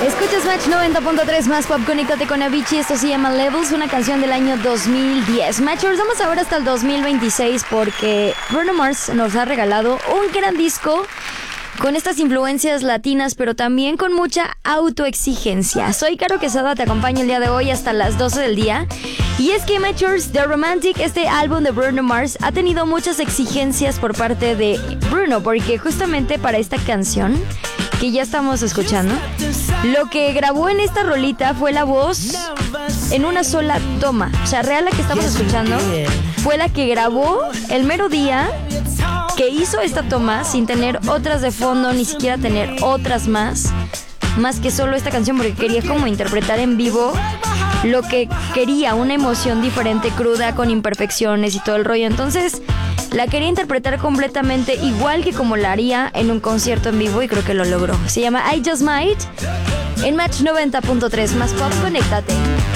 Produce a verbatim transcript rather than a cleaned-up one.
Escuchas Match noventa punto tres más pop, conéctate con Avicii. Esto se llama Levels, una canción del año dos mil diez. Matchers, vamos ahora hasta el dos mil veintiséis porque Bruno Mars nos ha regalado un gran disco con estas influencias latinas, pero también con mucha autoexigencia. Soy Caro Quesada, te acompaño el día de hoy hasta las doce del día. Y es que Matchers, The Romantic, este álbum de Bruno Mars, ha tenido muchas exigencias por parte de Bruno, porque justamente para esta canción que ya estamos escuchando, lo que grabó en esta rolita fue la voz en una sola toma. O sea, real la que estamos escuchando fue la que grabó el mero día que hizo esta toma, sin tener otras de fondo, ni siquiera tener otras más, más que solo esta canción, porque quería como interpretar en vivo lo que quería, una emoción diferente, cruda, con imperfecciones y todo el rollo. Entonces la quería interpretar completamente igual que como la haría en un concierto en vivo, y creo que lo logró. Se llama I Just Might en Match noventa punto tres más pop, conéctate.